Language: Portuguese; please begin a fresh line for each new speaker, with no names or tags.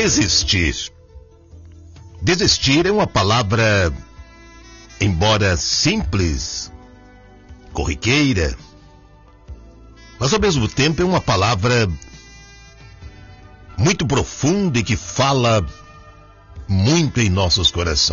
Desistir. Desistir é uma palavra, embora simples, corriqueira, mas ao mesmo tempo é uma palavra muito profunda e que fala muito em nossos corações.